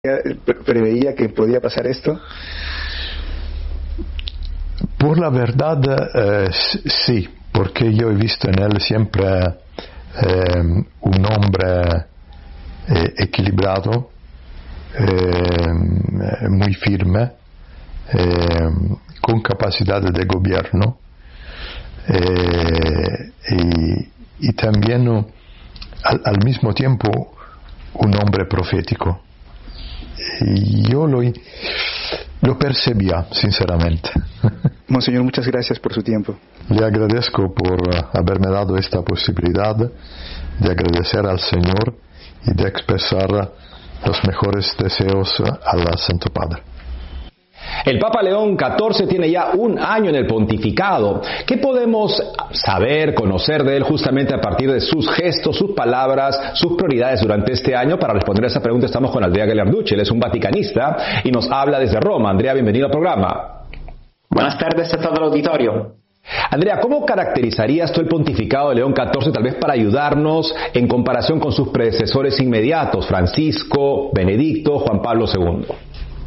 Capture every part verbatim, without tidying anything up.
preveía que podía pasar esto? Por la verdad, eh, sí, porque yo he visto en él siempre eh, un hombre eh, equilibrado, eh, muy firme, eh, con capacidad de gobierno eh, y, y también al, al mismo tiempo un hombre profético. Y yo lo, lo percibía, sinceramente. Monseñor, muchas gracias por su tiempo. Le agradezco por haberme dado esta posibilidad de agradecer al Señor y de expresar los mejores deseos al Santo Padre. El Papa León catorce tiene ya un año en el pontificado. ¿Qué podemos saber, conocer de él justamente a partir de sus gestos, sus palabras, sus prioridades durante este año? Para responder a esa pregunta estamos con Andrea Gagliarducci. Él es un vaticanista y nos habla desde Roma. Andrea, bienvenido al programa. Buenas tardes a todo el auditorio. Andrea, ¿cómo caracterizarías tú el pontificado de León catorce, tal vez para ayudarnos en comparación con sus predecesores inmediatos, Francisco, Benedicto, Juan Pablo segundo?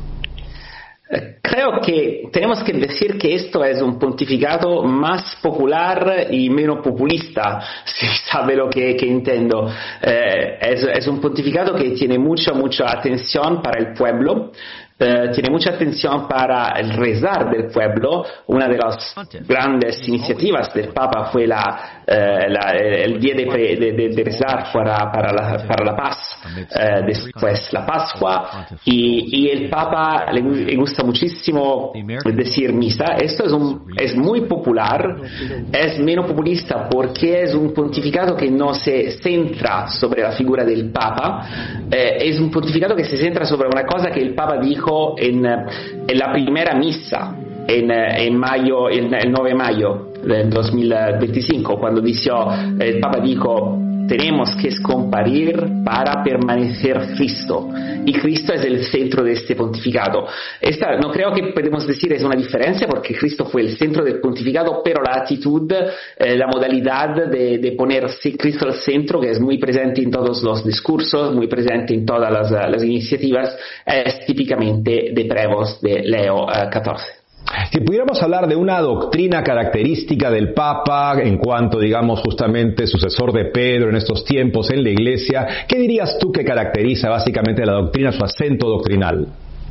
Creo que tenemos que decir que esto es un pontificado más popular y menos populista, si sabe lo que, que entiendo. Eh, es, es un pontificado que tiene mucha, mucha atención para el pueblo. Uh, tiene mucha atención para el rezar del pueblo. Una de las grandes iniciativas del Papa fue la, uh, la, el día de, de, de, de rezar para, para, la, para la paz, uh, después la Pascua, y, y el Papa le, le gusta muchísimo decir misa. Esto es, un, es muy popular, es menos populista porque es un pontificado que no se centra sobre la figura del Papa, uh, es un pontificado que se centra sobre una cosa que el Papa dijo En, en la primera misa en, en mayo, en, el nueve de mayo del dos mil veinticinco, cuando dijo, el Papa dijo: tenemos que comparir para permanecer Cristo, y Cristo es el centro de este pontificado. Esta no creo que podemos decir es una diferencia, porque Cristo fue el centro del pontificado, pero la actitud, eh, la modalidad de, de poner Cristo al centro, que es muy presente en todos los discursos, muy presente en todas las, las iniciativas, es típicamente de Prevost de Leo eh, catorce. Si pudiéramos hablar de una doctrina característica del Papa en cuanto, digamos, justamente sucesor de Pedro en estos tiempos en la Iglesia, ¿qué dirías tú que caracteriza básicamente la doctrina, su acento doctrinal?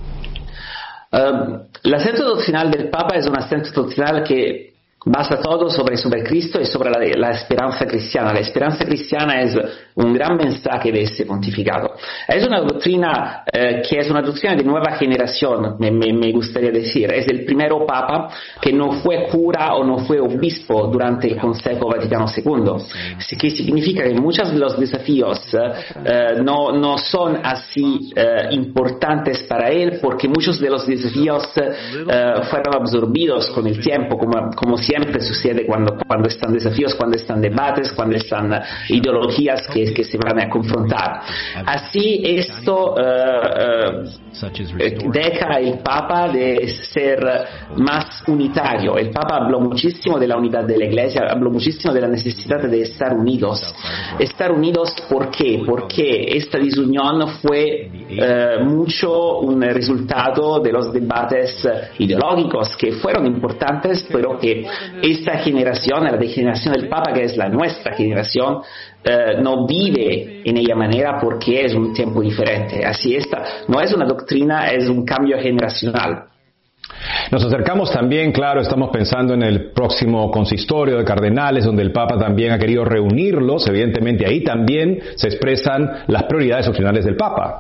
Uh, el acento doctrinal del Papa es un acento doctrinal que basa todo sobre, sobre Cristo y sobre la, la esperanza cristiana. La esperanza cristiana es un gran mensaje de este pontificado. Es una doctrina eh, que es una doctrina de nueva generación, me, me, me gustaría decir. Es el primero papa que no fue cura o no fue obispo durante el Consejo Vaticano segundo, que significa que muchos de los desafíos eh, no, no son así eh, importantes para él, porque muchos de los desafíos eh, fueron absorbidos con el tiempo, como, como siempre sucede cuando, cuando están desafíos, cuando están debates, cuando están uh, ideologías que, que se van a confrontar. Así esto uh, uh, deja el Papa de ser más unitario. El Papa habló muchísimo de la unidad de la Iglesia, habló muchísimo de la necesidad de estar unidos. Estar unidos, ¿por qué? Porque esta desunión fue uh, mucho un resultado de los debates ideológicos que fueron importantes, pero que esta generación, la generación del Papa, que es la nuestra generación, eh, no vive en ella manera porque es un tiempo diferente. Así esta no es una doctrina, es un cambio generacional. Nos acercamos también, claro, estamos pensando en el próximo consistorio de cardenales, donde el Papa también ha querido reunirlos. Evidentemente ahí también se expresan las prioridades opcionales del Papa.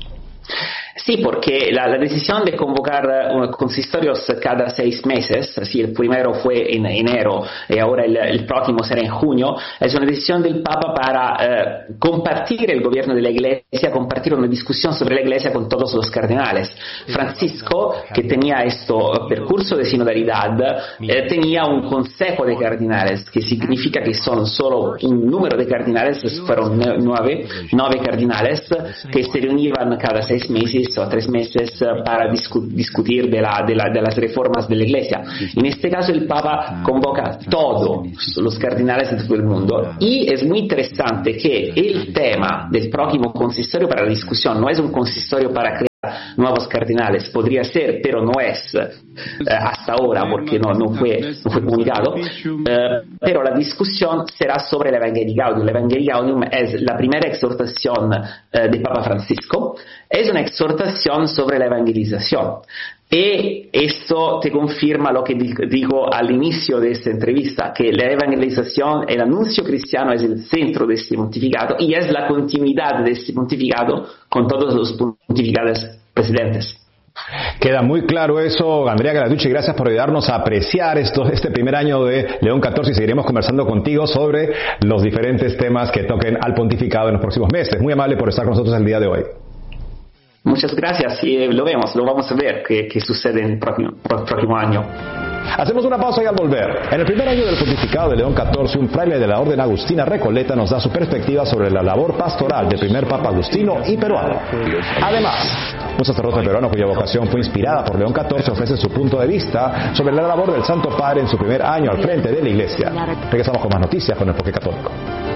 Sí, porque la, la decisión de convocar uh, consistorios cada seis meses, si el primero fue en enero y ahora el, el próximo será en junio, es una decisión del Papa para uh, compartir el gobierno de la Iglesia, compartir una discusión sobre la Iglesia con todos los cardenales. Francisco, que tenía este percurso de sinodalidad, eh, tenía un consejo de cardinales, que significa que son solo un número de cardinales, fueron nueve, nueve cardinales, que se reunían cada seis meses o tres meses para discu- discutir de, la, de, la, de las reformas de la Iglesia. En este caso el Papa convoca a todos los cardinales de todo el mundo, y es muy interesante que el tema del próximo consistorio para la discusión no es un consistorio para crear nuevos cardenales. Podría ser, pero no es eh, hasta ahora porque no, no, fue, no fue comunicado. Eh, pero la discusión será sobre el Evangelii Gaudium. El Evangelii Gaudium es la primera exhortación eh, de Papa Francisco. Es una exhortación sobre la evangelización. Y esto te confirma lo que digo al inicio de esta entrevista, que la evangelización, el anuncio cristiano es el centro de este pontificado y es la continuidad de este pontificado con todos los pontificados precedentes. Queda muy claro eso, Andrea Gallarducci, gracias por ayudarnos a apreciar esto, este primer año de León catorce y seguiremos conversando contigo sobre los diferentes temas que toquen al pontificado en los próximos meses. Muy amable por estar con nosotros el día de hoy. Muchas gracias y lo vemos, lo vamos a ver qué, qué sucede en el próximo, próximo año. Hacemos una pausa y al volver. En el primer año del pontificado de León catorce, un fraile de la Orden Agustina Recoleta nos da su perspectiva sobre la labor pastoral del primer Papa Agustino y peruano. Además, un sacerdote peruano cuya vocación fue inspirada por León catorce ofrece su punto de vista sobre la labor del Santo Padre en su primer año al frente de la Iglesia. Regresamos con más noticias con el Enfoque Católico.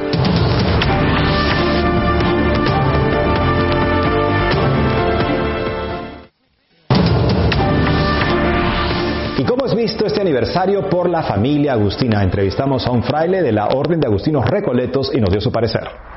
¿Y cómo es visto este aniversario por la familia agustina? Entrevistamos a un fraile de la Orden de Agustinos Recoletos y nos dio su parecer.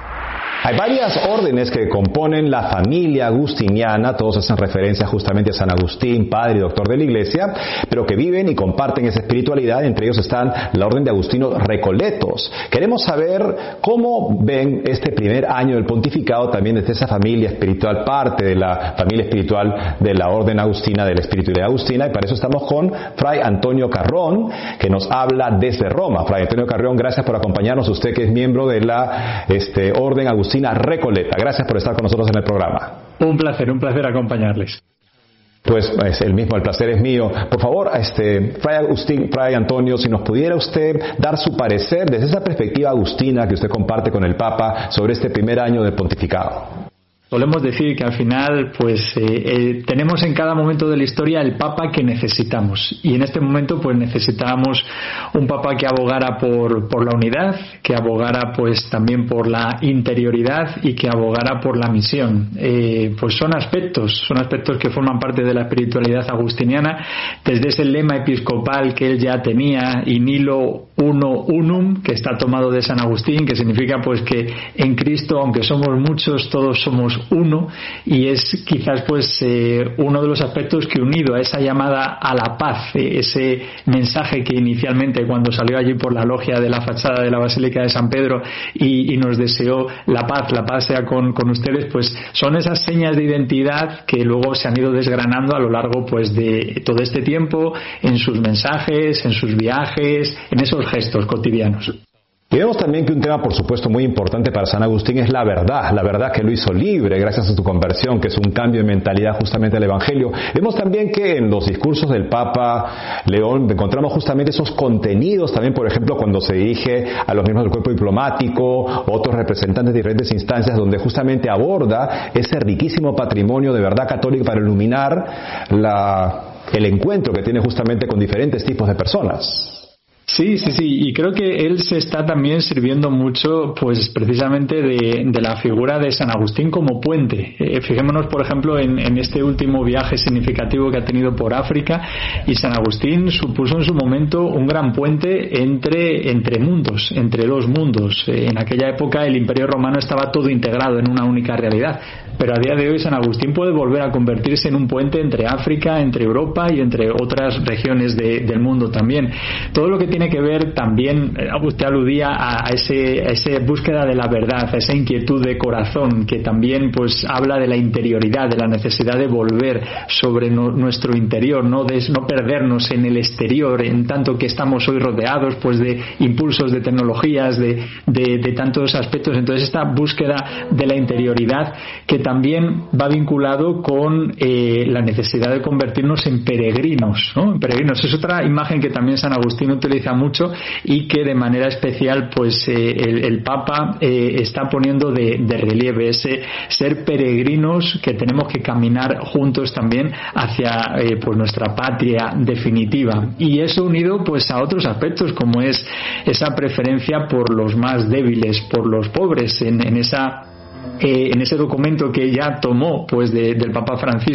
Hay varias órdenes que componen la familia agustiniana, todos hacen referencia justamente a San Agustín, padre y doctor de la Iglesia, pero que viven y comparten esa espiritualidad. Entre ellos están la Orden de Agustinos Recoletos. Queremos saber cómo ven este primer año del pontificado también desde esa familia espiritual, parte de la familia espiritual de la Orden Agustina, de la espiritualidad agustina, y para eso estamos con Fray Antonio Carrón, que nos habla desde Roma. Fray Antonio Carrón, gracias por acompañarnos, usted que es miembro de la este, Orden Agustina Recoleta. Gracias por estar con nosotros en el programa. Un placer, un placer acompañarles. Pues es el mismo, el placer es mío. Por favor, este, Fray Agustín, Fray Antonio, si nos pudiera usted dar su parecer desde esa perspectiva agustina que usted comparte con el Papa sobre este primer año del pontificado. Solemos decir que al final pues eh, eh, tenemos en cada momento de la historia el Papa que necesitamos, y en este momento pues necesitábamos un Papa que abogara por, por la unidad, que abogara pues también por la interioridad y que abogara por la misión. Eh, pues son aspectos, son aspectos que forman parte de la espiritualidad agustiniana, desde ese lema episcopal que él ya tenía, in illo uno unum, que está tomado de San Agustín, que significa pues que en Cristo, aunque somos muchos, todos somos uno, y es quizás pues eh, uno de los aspectos que, unido a esa llamada a la paz, eh, ese mensaje que inicialmente cuando salió allí por la logia de la fachada de la Basílica de San Pedro y, y nos deseó la paz, la paz sea con, con ustedes, pues son esas señas de identidad que luego se han ido desgranando a lo largo pues de todo este tiempo, en sus mensajes, en sus viajes, en esos gestos cotidianos. Y vemos también que un tema, por supuesto, muy importante para San Agustín es la verdad, la verdad que lo hizo libre gracias a su conversión, que es un cambio de mentalidad justamente al Evangelio. Vemos también que en los discursos del Papa León encontramos justamente esos contenidos, también por ejemplo cuando se dirige a los miembros del cuerpo diplomático, otros representantes de diferentes instancias, donde justamente aborda ese riquísimo patrimonio de verdad católica para iluminar la, el encuentro que tiene justamente con diferentes tipos de personas. Sí, sí, sí, y creo que él se está también sirviendo mucho, pues precisamente de, de la figura de San Agustín como puente. Eh, fijémonos, por ejemplo, en, en este último viaje significativo que ha tenido por África, y San Agustín supuso en su momento un gran puente entre, entre mundos, entre dos mundos. Eh, en aquella época el Imperio Romano estaba todo integrado en una única realidad, pero a día de hoy San Agustín puede volver a convertirse en un puente entre África, entre Europa y entre otras regiones de, del mundo también. Todo lo que tiene que ver también, usted aludía a, a, ese, a esa búsqueda de la verdad, a esa inquietud de corazón que también pues habla de la interioridad, de la necesidad de volver sobre no, nuestro interior, no de no perdernos en el exterior, en tanto que estamos hoy rodeados pues de impulsos de tecnologías, de, de, de tantos aspectos. Entonces esta búsqueda de la interioridad que también va vinculado con eh, la necesidad de convertirnos en peregrinos, ¿no? En peregrinos es otra imagen que también San Agustín utiliza mucho y que de manera especial pues eh, el, el Papa eh, está poniendo de, de relieve ese ser peregrinos que tenemos que caminar juntos también hacia eh, pues nuestra patria definitiva, y eso unido pues a otros aspectos como es esa preferencia por los más débiles, por los pobres, en, en esa Eh, en ese documento que ya tomó pues de, del Papa Francisco